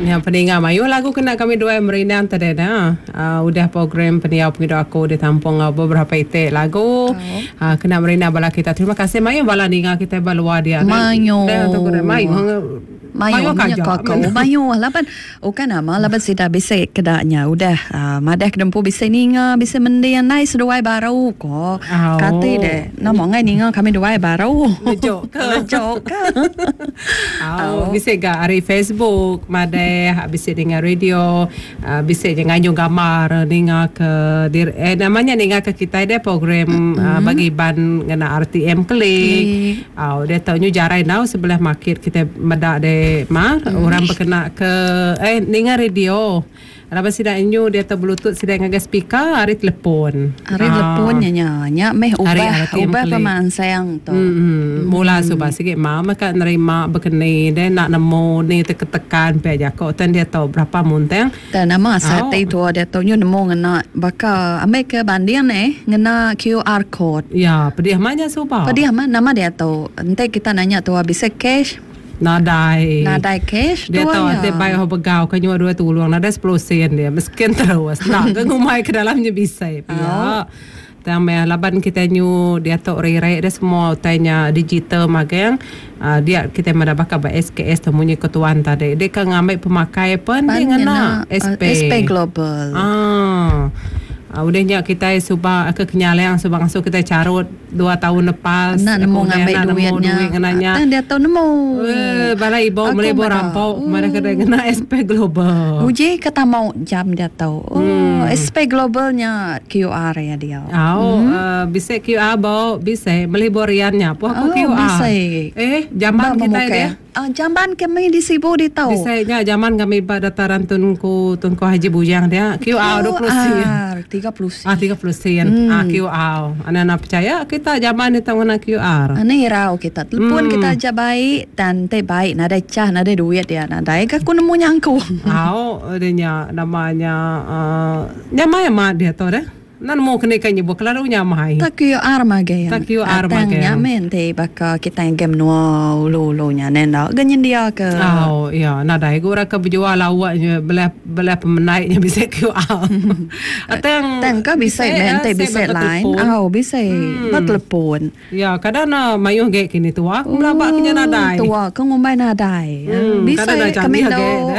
Yang peningat mayu lagu kena kami dua merinang tadi dah. Udah program peniau pengido aku ditampung beberapa itik lagu. Kena merinang bala kita. Terima kasih mayu bala ninga kita balua dia. Mayu. Mayu Mayu kau mayu laban kan ama laban sida bisa kedaknya udah madah kedempu bisa ninga bisa mendian nai seduai barau ko kate deh nama ngai ninga kami duai barau lejok ke bisa ga ari Facebook madah bisa dengar radio bisa nganyo gambar ninga ke namanya ninga ke kita deh program bagi ban ngena RTM klik dia tahu jarai now sebelah market kita medak de orang berkena ke dengar radio. Apa sida inyo dia tu bluetooth sida ngaga speaker ari telepon. Ari telepon nya meh ubah paman sayang tu. Mula subah sikit mama kan nerima berkeni dan nak nemu ni tekan pe aja ko tan dia tahu berapa muntang. Dan nama saat itu dia tahu nyu nemu ngena baka Amerika bandian ngena QR code. Ya, pedih mana subah. Pedih mana nama dia tahu. Ente kita nanya tu bisa cash. Nadai cash dia tahu dia bayar begau kan dua tuluang nada 10 sen dia miskin terus nak ke ngumai ke dalamnya bisa ya tambah laban kita nyu dia tahu rere dia semua tanya digital magang dia kita mendapatkan SKS temunya ketuan tadi dia kan ngambil pemakai pun dia ngena SP Global udahnya kita subah ke kenyalang subah masuk kita carut 2 tahun lepas nak nemu ngambil duitnya dan dia tahu nemu balai ibu mulai rampau mereka kena SP Global uji kata mau jam dia tahu SP Globalnya QR ya dia bisa QR bawa bisa beli boriannya apa QR bisa zaman kita dia jamban kami di Sibu di tahu bisanya zaman kami pada dataran tunku Haji Bujang dia QR 20 sen 30 sen QR anak-anak percaya kita zaman itu guna QR ane rau kita telepon kita aja baik dan teh baik nada cah nada duit ya nada aku nemu nyangku dia namanya nyamai mak dia tahu deh nan mau kena kan nyebut kalau nyamai tak QR magaya tak QR magaya nyamen teh baka kita yang game nuah ulu-ulunya nenda ganyan dia ke ya nada ego orang ke berjual awaknya belah pemenaiknya bisa QR atau bisa nanti bisa line bisa telepon ya kadang mayuh gek kini tua aku melabak kenya nadai tua kau ngumbai nadai bisa kami do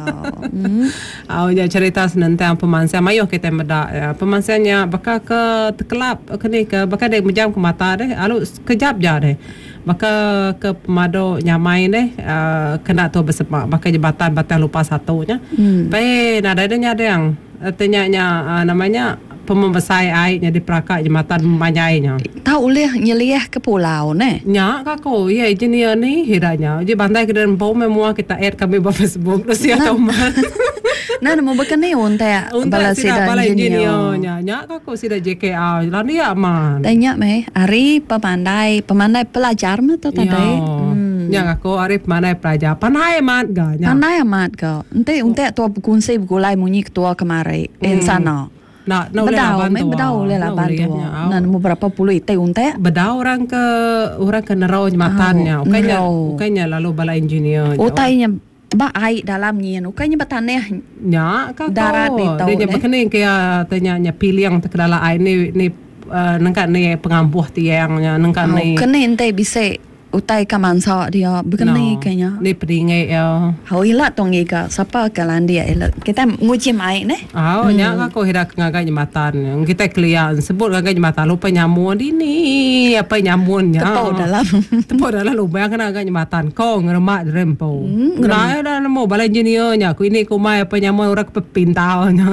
ya cerita senentang pemansa mayuh kita medak pemansanya bakal ke kelab kini ke bakal dia menjam ke mata deh lalu kejap je deh bakal ke pemado nyamai deh kena tu bersemak bakal jembatan batang lupa satunya nada ada yang tanya namanya pembesai airnya di perakak jembatan memanyainya tahu leh nyeliah ke pulau nya kako ya engineer ni hiranya je bantai ke dalam bau memua kita add kami di Facebook terus ya teman mau berkeni unta bala sida engineernya nya kako sida JKA lan ya aman tanya ari pemandai pelajar mah tu tadi nya kako ari pemandai pelajar panai amat ga ente tua kunci gulai munyi ketua kemari insana bedau lah bantu. Mau berapa puluh itu unte? Bedau orang ke nerau jembatannya. Ukainya lalu bala engineer. Utainya baik dalamnya. Ukainya batannya. Ya, kako. Darat itu. Dia berkening kaya tanya pilih yang terkendala air ni nengkat ni pengampuh tiangnya nengkat ni. Kena ente bisa utai kamansa dia begini kayaknya. Ni peringai ya. Hau ilat tong ika siapa kalan dia ilat. Kita nguji mai nya kako hidak ngagai jembatan. Kita kelian sebut ngagai jembatan lupa nyamun ini apa nyamunnya. Tepau dalam lupa yang ngagai jembatan. Kau ngeremak rempo. Ngerai dah mau balai engineernya. Aku ini kumai apa nyamun orang kepintaunya.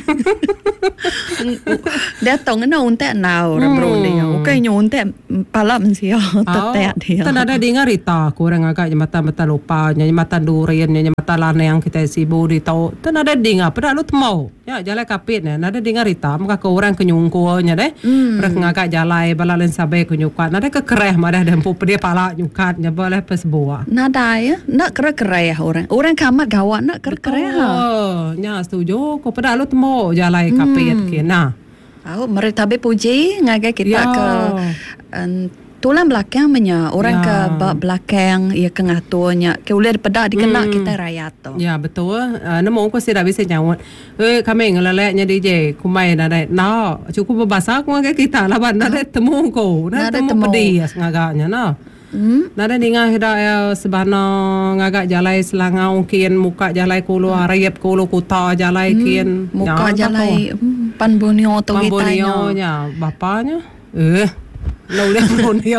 Dia tong na unte nau bro dia. Ukai nyunte palam sia tetek dia. Tan ada dengar rita kurang agak jembatan betal lupa jembatan durian jembatan lana yang kita sibuk di tahu. Tan ada dengar pada lu temau. Ya jalan kapit ni ada dengar rita maka ke orang kenyungkunya deh. Mereka ngagak jalan balalan sabai kenyukat. Nada ke kereh madah dan pup dia pala nyukatnya boleh pas buah. Nada ya nak kereh orang. Orang kamat gawat nak kereh. Nya setuju. Ko pada lu temau jalan kapit kena. Mereka be puji ngagai kita ke tulang belakang punya orang ke belakang ia ke ngaturnya ke ular pedak dikena kita rakyat tu. Ya betul. Namo ko sila bisa nyawat. Kami ngelaleknya DJ kumai na dai. Na cukup berbahasa ko ke kita laban na dai temu ko. Na temu pedih ngagaknya na. Nada ninga hida sebana ngagak jalai selangau kian muka jalai kulo harayap kulo kuta jalai kian muka jalai panbunio to kita nya bapaknya laulah Brunei.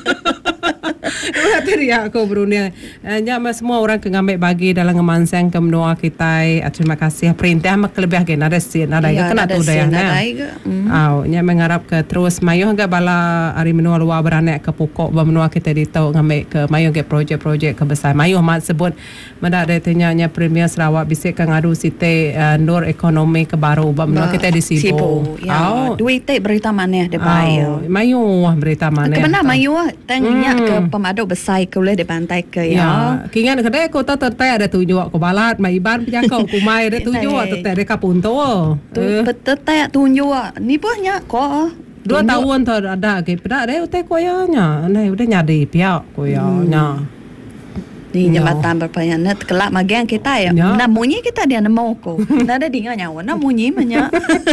Teriak aku Brunei. Nya semua orang ke ngambil bagi dalam ngemansang ke menua kita. Terima kasih perintah mak lebih agak nada sih nada ke kena tu dah ya. Nya mengharap ke terus mayuh agak bala hari menua luar beranak ke pokok menua kita di tau ngambil ke mayuh ke projek-projek ke besar. Mayuh mat sebut menda ada nya Premier Sarawak bisik ke ngadu site nur ekonomi ke baru menua kita di Sibu. Ya, duit berita mana de baik. Mayuh berita mana. Kemana mayuh tengnya ke pemaduk besar ke boleh di pantai ke ya. Kingan kedai ko ta tertai ada tujuh ko balat mai ban penjakau ku mai ada tujuh tertai dekat punto. Tertai tujuh ni punya ko 2 tahun tu ada ke pedak deh utai ko ya nya. Nai udah nyadi piak ko ya nya. Ni jambatan berpayana kelak magang kita ya. Namunyi kita dia nemu ko. Nada dinga nyawa namunyi manya.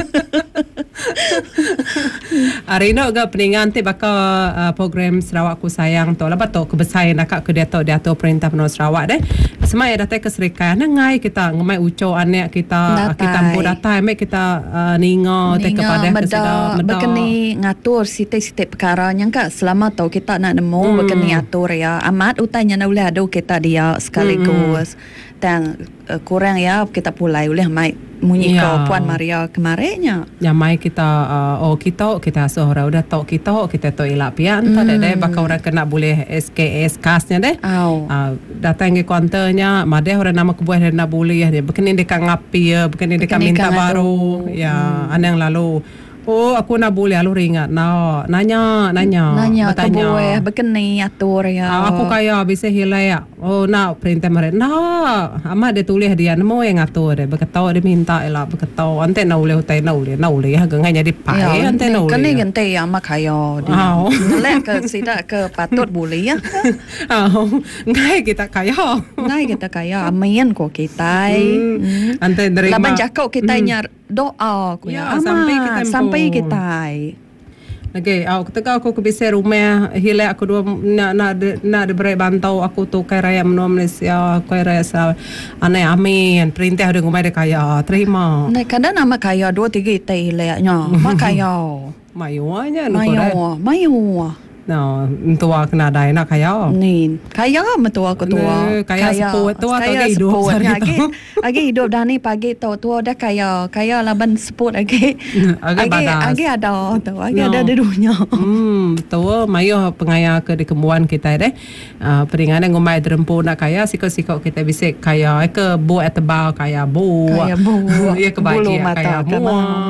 Hari ini agak peningan te bakal program Sarawak Ku Sayang tu. Lepas tu kebesaran nak ke dia tu perintah penuh Sarawak deh. Semai datang ke Serikaya nangai kita ngemai uco anak kita kita ambo datang mek kita ninga te kepada kepada berkeni ngatur site-site perkara yang ka selama tau kita nak nemu berkeni atur ya. Amat utanya nak boleh ada kita dia sekaligus dan kurang ya kita pulai oleh mai munyi kau Puan Maria kemarinnya ya mai kita kita sohra udah tok kita to ilap ya entah deh bakal orang kena boleh SKS kasnya deh datang ke kantornya madeh orang nama kebuah dan nak boleh ya bukan dekat ngapi ya bukan dekat minta baru ya anang lalu aku nak boleh lalu ringat nanya bertanya berkeni atur ya aku kaya bisa hilai ya nak perintah mereka amat dia tulis dia mau yang atur dia berkata dia minta lah berkata ante nak boleh utai nak boleh ya genganya dipakai ante nak boleh kena gente ya mak kaya lek ke sida ke patut boleh ya ngai kita kaya amayan ko kita ante nerima laban jakau kita nyar doa ko ya sampai kita okay, ketika aku bisa rumah hilai aku dua nak diberi bantau aku tu kai raya menua Malaysia kai raya anai amin perintah ada ngumai dia kaya terima kadang nama kaya 2-3 kita hilai nya mak kaya mayuanya mayu tua kena dai nak kaya ni kaya metua aku tua kaya seput tua kaya hidup agi hidup dah ni pagi tua dah kaya laban seput agi ada tu ada dunia betul mayu pengaya ke di kembuan kita deh peringan ngumai derempu nak kaya sikok kita bisa kaya ke buat tebal kaya bu ya kebagi kaya bu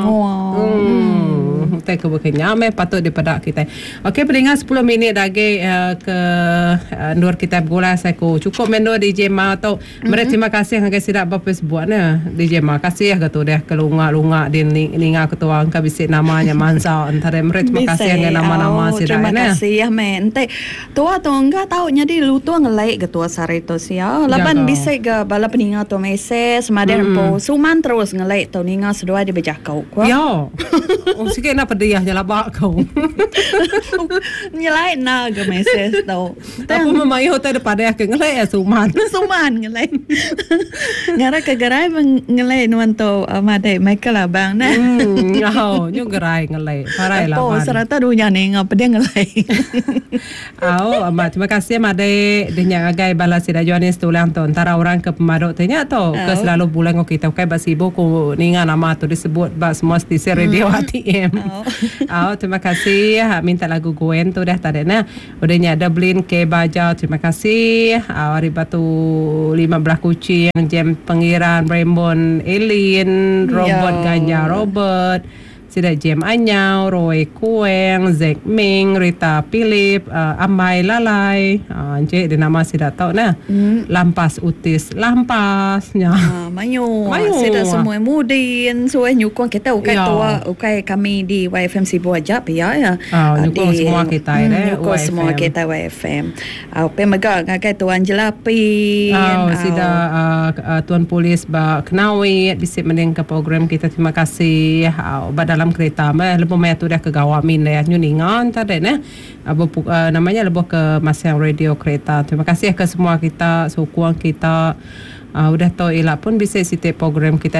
kita ke berkenyam patut dipedak kita okey peringan 10 minit lagi ke nur kita bergula saya ku cukup mendo DJ Ma atau terima kasih hangga sidak bapa sebuatnya DJ Ma kasih ya tu dah kelunga di ninga ketua angka bisik namanya Mansa antara mereka terima kasih hangga nama-nama sidak terima kasih ya men ente tua tu enggak tahu jadi lu tu ngelai ketua sarito sia laban bisik ga bala peninga tu meses mader po suman terus ngelai tu ninga sedua di bejakau ko ya sikit nak pedihnya labak kau nyelai na ke meses tau aku memayu tadi pada ke ngelai suman ngelai ngara ke gerai ngelai nuan tu madai Michael abang na nyo gerai ngelai parai lah oh serata dunia ni ngapa dia ngelai amat terima kasih madai dia agai balas sida Johannes tulang tu antara orang ke pemaduk tanya tu ke selalu bulan ko kita kai basibo ko ninga nama tu disebut bas semua stesen radio ATM terima kasih minta lagu Gwen tu dah tadi nah udahnya Dublin ke Baja terima kasih hari batu 15 kucing Jem Pengiran Raymond Elin Robert Ganja Robert sida Jem Anyau, Roy Kueng, Zack Ming, Rita Philip, Amai Lalai, encik dia nama sida tahu nah. Lampas Utis Lampasnya. Mayu. Sida semua mudin, so nyukong kita ukai tua, ukai kami di YFM Sibu aja ya. Nyukong semua kita nyukong semua kita YFM. Pe megak ngakai tuan jelapi. Sida Tuan Polis ba Kenawi bisa mending ke program kita. Terima kasih. Dalam kereta lepas mai tu dah ke Gawamin ya nyuningan tadi namanya lepas ke Masang Radio Kereta. Terima kasih ke semua kita, sukuan kita. Udah tahu elak pun bisa setiap program kita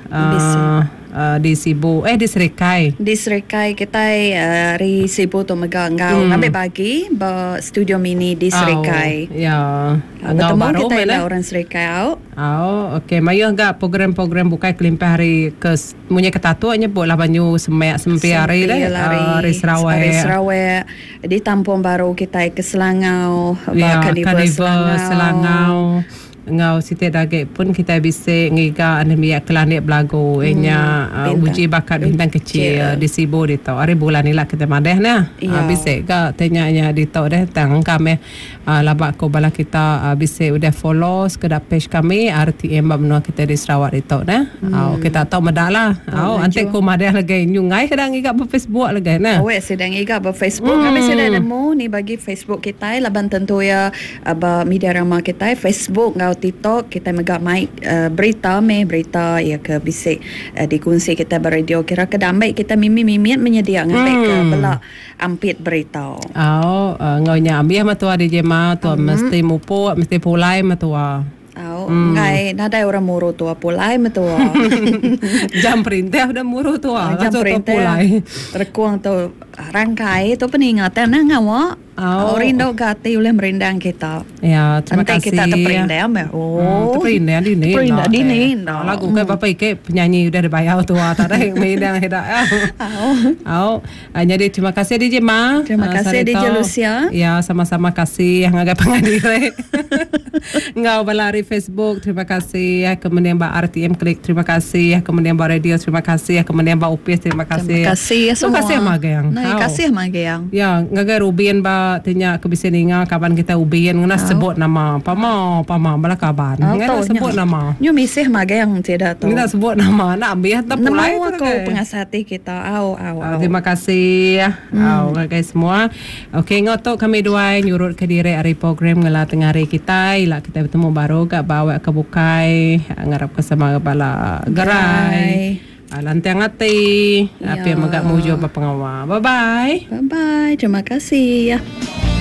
di Sibu di Serikai. Di Serikai kita di Sibu tu megang ngambil pagi ba studio mini di Serikai. Ya. Bertemu kita ada orang Serikai okey. Mayu agak program-program bukai kelimpah hari ke punya ketatu nyebut lah banyu sempi hari hari Sarawak. Di Tampung Baru kita ke Selangau, Carnival Selangau. Ngau siti dagek pun kita bisa ngiga anemia kelanik belagu uji bakat bintang kecil di Sibu di tau hari bulan ni lah kita madeh nah bisa ga tanya di tau deh tang kami labak ko bala kita bisa udah follow sekedar page kami RTM menua kita di Sarawak di tau nah kita tahu medala ante ko madeh lagi nyungai sedang ngiga pe Facebook lagi nah sedang ngiga pe Facebook kami sedang nemu ni bagi Facebook kita laban tentu ya media ramah kita Facebook ngau TikTok kita megak mic berita ya ke bisik dikunci kita beradio kira kedamai kita mimit menyediakan ke bela ampit berita. Ngaunya ambil matua di jema tu mesti mupo mesti pulai matua. Ngai nada orang muru tua pulai matua. Jam perintah udah muru tua. Jam perintah terkuang tu rangkai tu peningatan ngawa. Rindo gati oleh merindang kita. Ya, terima kasih. Kita terperindang terperindang di ni. Lagu ke bapa ike penyanyi udah dibayar tu tak ada yang merindang hidak. Jadi terima kasih DJ Ma. Terima kasih DJ Lucia. Ya, sama-sama kasih yang agak pengadil. Ngau balari Facebook. Terima kasih kemudian Mbak RTM Klik. Terima kasih kemudian Mbak Radio. Terima kasih kemudian Mbak UPS. Terima kasih. Terima kasih semua. Terima kasih Magayang. Terima kasih Magayang. Ya, ngagai Rubian Mbak tanya kebisinga kapan kita ubian ngena sebut nama pama bala kaban ngena sebut nama nyu misih Magayang tidak tahu ngena sebut nama nak ambil tak pulai ko pengasati kita terima kasih guys semua. Okey ngotok kami dua nyurut ke diri hari program ngela tengah hari kita ila kita bertemu baru gak bawa ke bukai ngarap ke sama bala gerai lantang hati apa yang magak mujo ba pengawa. Bye bye. Terima kasih ya.